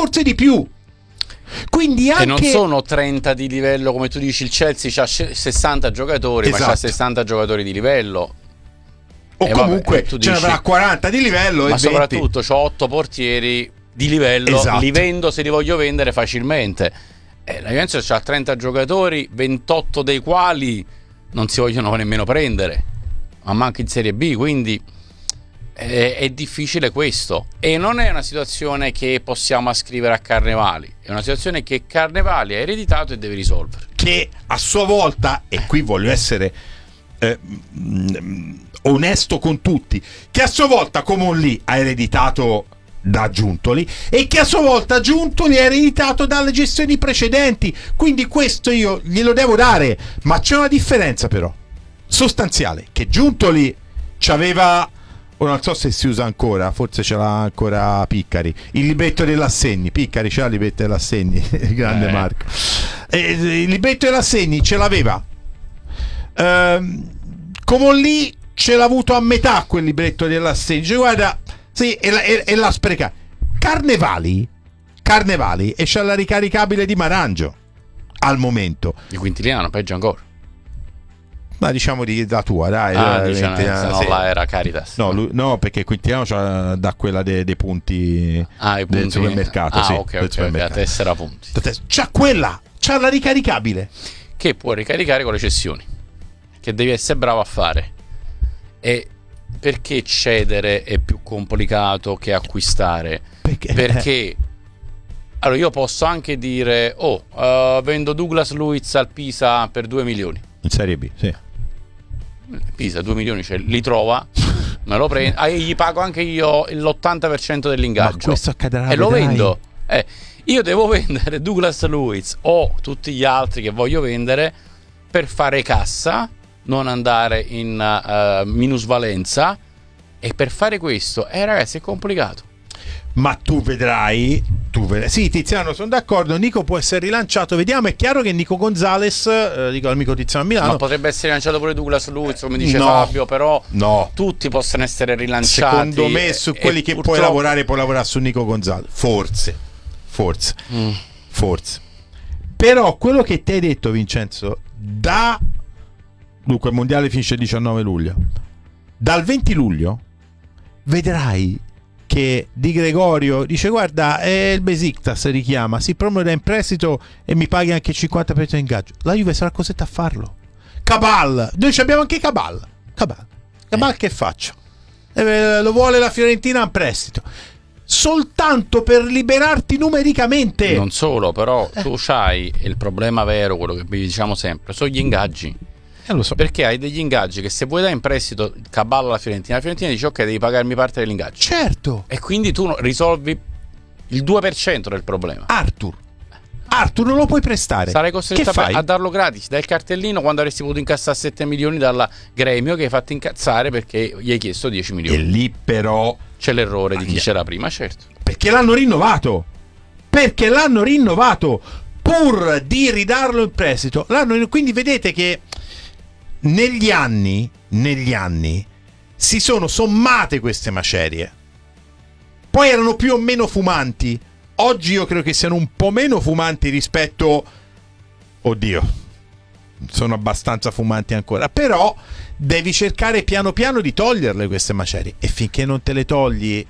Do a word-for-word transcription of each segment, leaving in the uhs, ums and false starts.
forse di più. Quindi anche... E non sono trenta di livello, come tu dici, il Chelsea c'ha sessanta giocatori, esatto. ma c'ha sessanta giocatori di livello. O e comunque vabbè, ce n'avrà quaranta di livello. Ma e soprattutto c'ho otto portieri di livello, esatto. li vendo se li voglio vendere facilmente. Eh, la Juventus c'ha trenta giocatori, ventotto dei quali non si vogliono nemmeno prendere, ma manca in Serie B, quindi è, è difficile questo. E non è una situazione che possiamo ascrivere a Carnevali, è una situazione che Carnevali ha ereditato e deve risolvere. Che a sua volta, e qui voglio essere eh, onesto con tutti, che a sua volta Comolli ha ereditato da Giuntoli e che a sua volta Giuntoli ha ereditato dalle gestioni precedenti, quindi questo io glielo devo dare, ma c'è una differenza però sostanziale, che Giuntoli c'aveva, o non so se si usa ancora, forse ce l'ha ancora Piccari, il libretto dell'assegni. Piccari c'ha il libretto dell'assegni, il grande eh. Marco, e, il libretto dell'assegni ce l'aveva, ehm, Comolli ce l'ha avuto a metà quel libretto dell'assegni, cioè, guarda, sì, e, la, e, e l'ha sprecato. Carnevali Carnevali e c'ha la ricaricabile di Marangio al momento, di Quintiliano peggio ancora, ma diciamo di da tua, dai, ah, dai, diciamo, Quintiliano, se no sì. là era Caritas, no, lui, no, perché Quintiliano c'ha da quella dei de punti, ah, i punti del supermercato, ah, sì, ok, del ok, supermercato. la tessera punti, c'ha quella, c'ha la ricaricabile che può ricaricare con le cessioni, che devi essere bravo a fare. E perché cedere è più complicato che acquistare? Perché, perché allora io posso anche dire oh uh, vendo Douglas Luiz al Pisa per due milioni in Serie B, sì. Pisa due milioni, cioè, li trova, me lo prendo, ah, gli pago anche io l'ottanta per cento dell'ingaggio, ma questo accadrà, e lo vedrai. vendo, eh, io devo vendere Douglas Luiz o tutti gli altri che voglio vendere per fare cassa, non andare in uh, minusvalenza, e per fare questo eh ragazzi è complicato. Ma tu vedrai, tu vedrai. Sì, Tiziano, sono d'accordo. Nico può essere rilanciato. Vediamo, è chiaro che Nico Gonzalez, eh, dico l'amico Tiziano a Milano, ma potrebbe essere rilanciato pure Douglas Luiz, come dice no, Fabio, però no, tutti possono essere rilanciati. Secondo me su quelli che purtroppo... puoi lavorare, puoi lavorare su Nico Gonzalez. Forse, forse, mm. forse. Però quello che ti hai detto, Vincenzo, da dunque il mondiale finisce il diciannove luglio, dal venti luglio vedrai che Di Gregorio dice guarda, è il Besiktas richiama, si promuove in prestito e mi paghi anche il cinquanta per cento di ingaggio. La Juve sarà costretta a farlo. Cabal, noi abbiamo anche Cabal. Cabal, Cabal eh. che faccio? Eh, lo vuole la Fiorentina a prestito soltanto per liberarti numericamente. Non solo, però tu c'hai il problema vero, quello che vi diciamo sempre, sono gli ingaggi. Eh, lo so. Perché hai degli ingaggi che se vuoi dare in prestito Cabal alla Fiorentina, la Fiorentina dice ok, devi pagarmi parte dell'ingaggio. Certo. E quindi tu risolvi il due per cento del problema. Arthur Arthur non lo puoi prestare. Sarai costretto a, a darlo gratis, dai il cartellino, quando avresti potuto incassare sette milioni dalla Gremio che hai fatto incazzare perché gli hai chiesto dieci milioni. E lì però c'è l'errore di chi c'era prima, certo. Perché l'hanno rinnovato. Perché l'hanno rinnovato pur di ridarlo in prestito. L'hanno, quindi vedete che negli anni, negli anni si sono sommate queste macerie. Poi erano più o meno fumanti. Oggi io credo che siano un po' meno fumanti rispetto, oddio, sono abbastanza fumanti ancora, però devi cercare piano piano di toglierle queste macerie, e finché non te le togli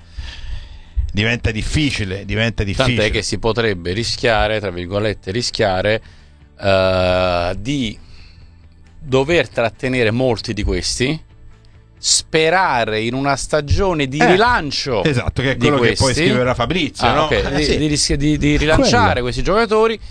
diventa difficile, diventa difficile. Tant'è che si potrebbe rischiare, tra virgolette, rischiare uh, di dover trattenere molti di questi, sperare in una stagione di eh, rilancio, esatto, che è quello che poi scriverà Fabrizio, ah, no? okay. eh, di, sì. di, di, di rilanciare quello. Questi giocatori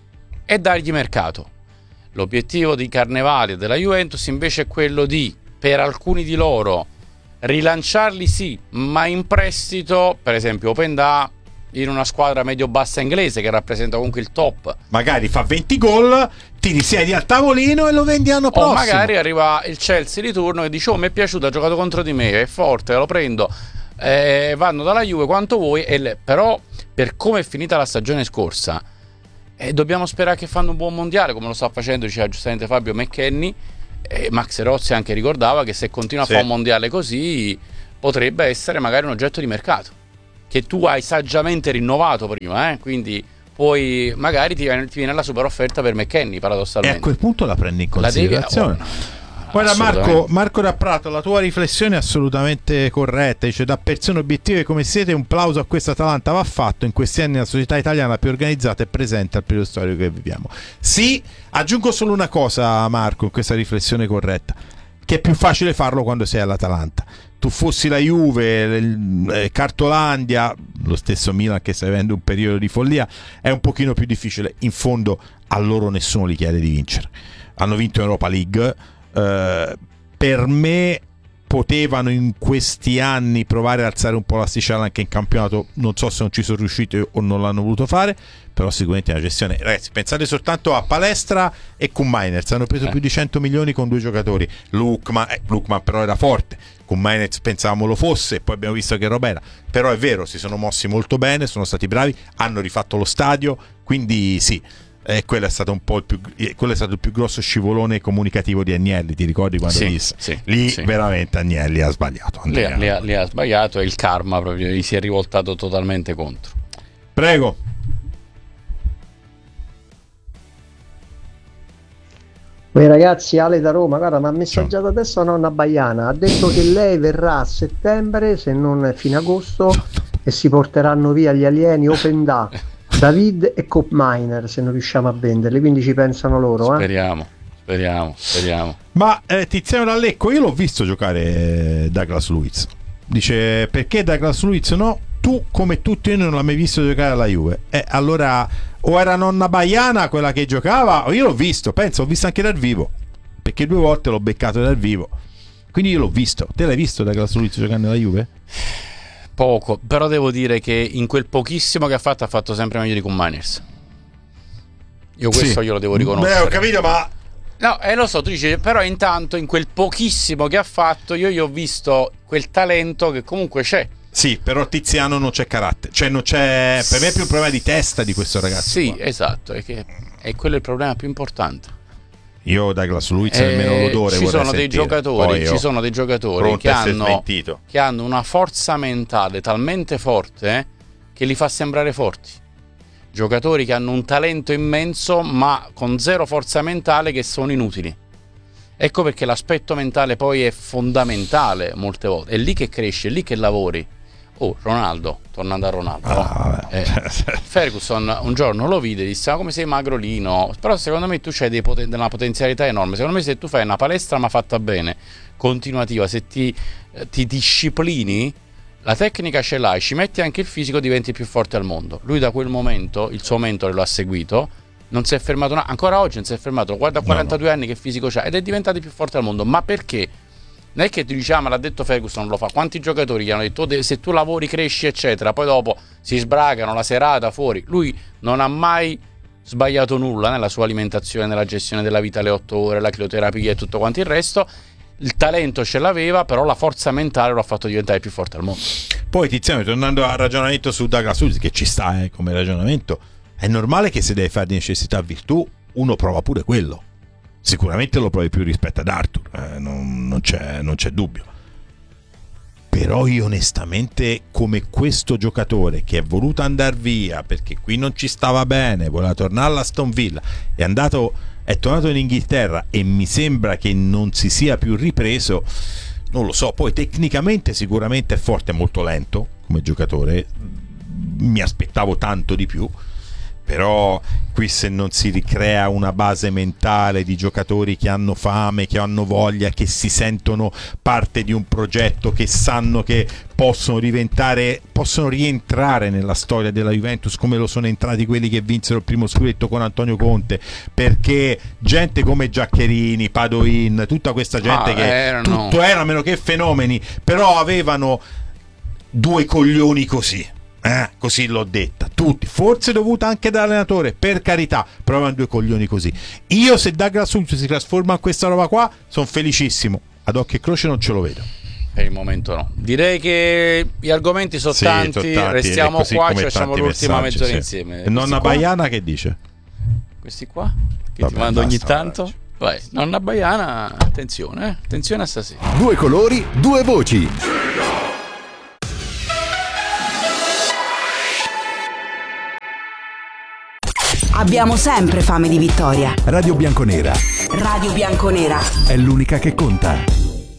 e dargli mercato. L'obiettivo di Carnevali e della Juventus invece è quello di, per alcuni di loro, rilanciarli sì, ma in prestito, per esempio Openda in una squadra medio-bassa inglese che rappresenta comunque il top, magari fa venti gol, ti risiedi al tavolino e lo vendi l'anno prossimo. O magari arriva il Chelsea di turno che dice oh mi è piaciuto, ha giocato contro di me, è forte, lo prendo, eh, vanno dalla Juve quanto vuoi, e le... però per come è finita la stagione scorsa eh, dobbiamo sperare che fanno un buon mondiale, come lo sta facendo, diceva giustamente Fabio, McKennie, e Max Rozzi anche ricordava che se continua a sì. fare un mondiale così potrebbe essere magari un oggetto di mercato. che tu hai saggiamente rinnovato prima, eh? Quindi poi magari ti viene, ti viene la super offerta per McKennie, paradossalmente. E a quel punto la prendi in considerazione. La devi... oh, Guarda Marco, Marco da Prato, la tua riflessione è assolutamente corretta. Dice: da persone obiettive come siete, un plauso a questa Atalanta va fatto. In questi anni la società italiana più organizzata e presente al periodo storico che viviamo. Sì, aggiungo solo una cosa, Marco, in questa riflessione corretta, che è più facile farlo quando sei all'Atalanta. Tu fossi la Juve, il Cartolandia, lo stesso Milan che sta vivendo un periodo di follia, è un pochino più difficile. In fondo a loro nessuno li chiede di vincere. Hanno vinto Europa League. Uh, per me potevano in questi anni provare ad alzare un po' l'asticella anche in campionato. Non so se non ci sono riusciti o non l'hanno voluto fare, però sicuramente è una gestione. Ragazzi, pensate soltanto a Palestra e Koeman Mainers, hanno preso eh. più di cento milioni con due giocatori. Lukman, eh, Lukman però era forte, Koeman Mainers pensavamo lo fosse, poi abbiamo visto che roba era. Però è vero, si sono mossi molto bene, sono stati bravi, hanno rifatto lo stadio, quindi sì. E quello è stato un po' il più, quello è stato il più grosso scivolone comunicativo di Agnelli, ti ricordi quando sì, disse? Sì, lì sì. veramente Agnelli ha sbagliato. Lì, lì, ha, lì ha sbagliato e il karma proprio gli si è rivoltato totalmente contro. Prego. Poi ragazzi, Ale da Roma, guarda, mi ha messaggiato adesso nonna Baiana, ha detto che lei verrà a settembre, se non fine agosto, e si porteranno via gli alieni Open Da, David e Cop Miner, se non riusciamo a venderli, quindi ci pensano loro. Speriamo, eh? speriamo, speriamo. Ma eh, Tiziano D'Allecco, io l'ho visto giocare Douglas Luiz. Dice: perché Douglas Luiz no? Tu come tutti noi non l'hai mai visto giocare alla Juve. E eh, allora o era nonna Baiana quella che giocava, o io l'ho visto, penso, l'ho visto anche dal vivo, perché due volte l'ho beccato dal vivo. Quindi io l'ho visto. Te l'hai visto Douglas Luiz giocando alla Juve? Poco, però devo dire che in quel pochissimo che ha fatto ha fatto sempre meglio di Koeman Mainers. Io questo sì. glielo devo riconoscere. Beh, ho capito, ma no, e eh, lo so, tu dici, però intanto in quel pochissimo che ha fatto io gli ho visto quel talento che comunque c'è. Sì, però Tiziano non c'è carattere, cioè non c'è, per me è più un problema di testa di questo ragazzo. Sì, qua. Esatto, è che è quello il problema più importante. Io Douglas Luiz eh, nemmeno l'odore ci sono dei sentire. giocatori ci sono dei giocatori che hanno, che hanno una forza mentale talmente forte eh, che li fa sembrare forti, giocatori che hanno un talento immenso ma con zero forza mentale, che sono inutili. Ecco perché l'aspetto mentale poi è fondamentale molte volte, è lì che cresce, è lì che lavori. Oh, Ronaldo, tornando a Ronaldo, ah, eh, Ferguson un giorno lo vide e disse: ma come sei magrolino, però secondo me tu c'hai dei poten- una potenzialità enorme. Secondo me se tu fai una palestra ma fatta bene, continuativa, se ti, eh, ti disciplini, la tecnica ce l'hai, ci metti anche il fisico, diventi più forte al mondo. Lui da quel momento, il suo mentore lo ha seguito, non si è fermato, na- ancora oggi non si è fermato, guarda a quarantadue no, no. anni che fisico c'ha ed è diventato più forte al mondo. Ma perché? Non è che ti diciamo, ah, l'ha detto Ferguson, non lo fa. Quanti giocatori gli hanno detto se tu lavori, cresci, eccetera, poi dopo si sbragano la serata fuori. Lui non ha mai sbagliato nulla nella sua alimentazione, nella gestione della vita, le otto ore, la crioterapia e tutto quanto il resto. Il talento ce l'aveva, però la forza mentale lo ha fatto diventare più forte al mondo. Poi Tiziano, tornando al ragionamento su Douglas Luiz, che ci sta eh, come ragionamento, è normale che se deve fare di necessità virtù uno prova pure quello. Sicuramente lo provi più rispetto ad Arthur, eh, non, non, c'è, non c'è dubbio. Però io onestamente, come questo giocatore che è voluto andare via perché qui non ci stava bene, voleva tornare all'Aston Villa, è andato, è tornato in Inghilterra e mi sembra che non si sia più ripreso, non lo so. Poi tecnicamente sicuramente è forte, è molto lento come giocatore, mi aspettavo tanto di più. Però qui se non si ricrea una base mentale di giocatori che hanno fame, che hanno voglia, che si sentono parte di un progetto, che sanno che possono diventare, possono rientrare nella storia della Juventus come lo sono entrati quelli che vinsero il primo scudetto con Antonio Conte, perché gente come Giaccherini, Padoin, tutta questa gente ah, che erano... tutto era meno che fenomeni, però avevano due coglioni così. Eh, così l'ho detta, tutti, forse dovuta anche dall'allenatore, per carità, provano due coglioni così. Io se Douglas Luiz si trasforma in questa roba qua sono felicissimo, ad occhio e croce non ce lo vedo. Per il momento no. Direi che gli argomenti sono sì, tanti, tanti, restiamo qua, ci facciamo l'ultima mezz'ora sì. insieme. E nonna qua? Baiana che dice? Questi qua? Che Vabbè, ti mando ogni basta, tanto? Vai, nonna Baiana, attenzione, eh? attenzione a stasera. Due colori, due voci. Abbiamo sempre fame di vittoria. Radio Bianconera. Radio Bianconera. È l'unica che conta.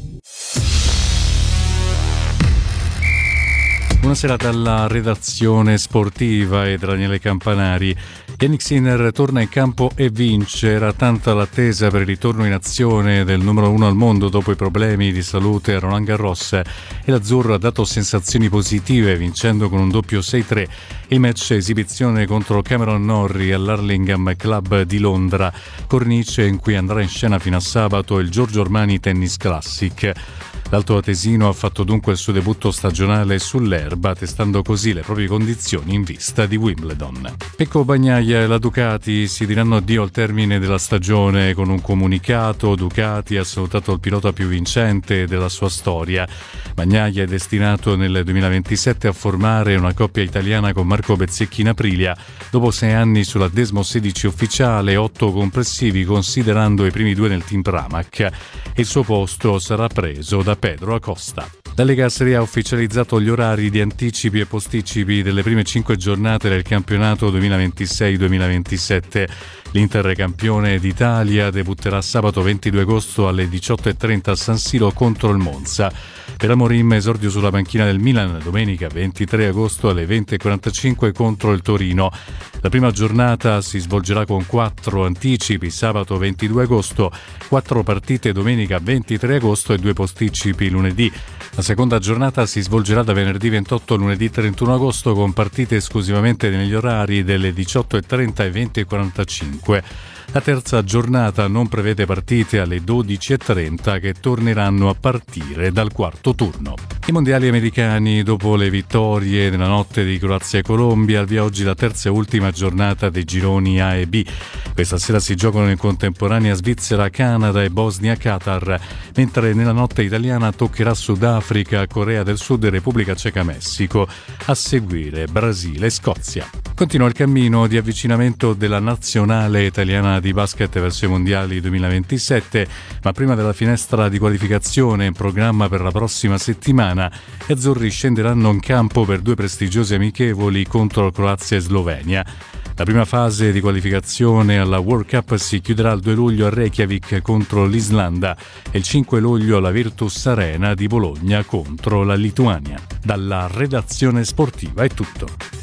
Buonasera dalla redazione sportiva e da Daniele Campanari. Yannick Sinner torna in campo e vince. Era tanta l'attesa per il ritorno in azione del numero uno al mondo dopo i problemi di salute a Roland Garros, e l'azzurro ha dato sensazioni positive vincendo con un doppio sei tre il match esibizione contro Cameron Norrie all'Hurlingham Club di Londra, cornice in cui andrà in scena fino a sabato il Giorgio Armani Tennis Classic. L'Alto Atesino ha fatto dunque il suo debutto stagionale sull'erba, testando così le proprie condizioni in vista di Wimbledon. Pecco Bagnaia e la Ducati si diranno addio al termine della stagione. Con un comunicato, Ducati ha salutato il pilota più vincente della sua storia. Bagnaia è destinato nel duemilaventisette a formare una coppia italiana con Marco Bezzecchi in Aprilia, dopo sei anni sulla Desmo sedici ufficiale, otto complessivi considerando i primi due nel team Pramac. Il suo posto sarà preso da Pedro Acosta. La Lega Serie A ha ufficializzato gli orari di anticipi e posticipi delle prime cinque giornate del campionato duemilaventisei duemilaventisette. L'Inter, campione d'Italia, debutterà sabato ventidue agosto alle diciotto e trenta a San Siro contro il Monza. Per Amorim esordio sulla panchina del Milan domenica ventitré agosto alle venti e quarantacinque contro il Torino. La prima giornata si svolgerà con quattro anticipi sabato ventidue agosto, quattro partite domenica ventitré agosto e due posticipi lunedì. La seconda giornata si svolgerà da venerdì ventotto a lunedì trentuno agosto con partite esclusivamente negli orari delle diciotto e trenta e venti e quarantacinque. La terza giornata non prevede partite alle dodici e trenta che torneranno a partire dal quarto turno. I mondiali americani, dopo le vittorie nella notte di Croazia e Colombia, al via oggi la terza e ultima giornata dei gironi A e B. Questa sera si giocano in contemporanea Svizzera, Canada e Bosnia-Qatar, mentre nella notte italiana toccherà Sudafrica, Corea del Sud e Repubblica Ceca-Messico, a seguire Brasile e Scozia. Continua il cammino di avvicinamento della nazionale italiana di basket verso i mondiali duemilaventisette, ma prima della finestra di qualificazione in programma per la prossima settimana, gli azzurri scenderanno in campo per due prestigiosi amichevoli contro Croazia e Slovenia. La prima fase di qualificazione alla World Cup si chiuderà il due luglio a Reykjavik contro l'Islanda e il cinque luglio alla Virtus Arena di Bologna contro la Lituania. Dalla redazione sportiva è tutto.